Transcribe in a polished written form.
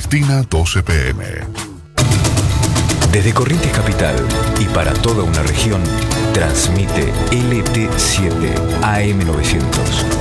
Cristina 12 PM. Desde Corrientes Capital y para toda una región, transmite LT7 AM900.